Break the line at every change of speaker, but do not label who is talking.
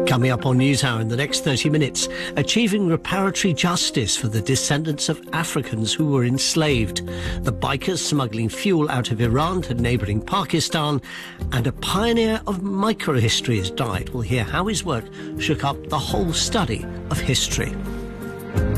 Coming up on NewsHour in the next 30 minutes, achieving reparatory justice for the descendants of Africans who were enslaved, the bikers smuggling fuel out of Iran to neighbouring Pakistan, and a pioneer of microhistory has died. We'll hear how his work shook up the whole study of history.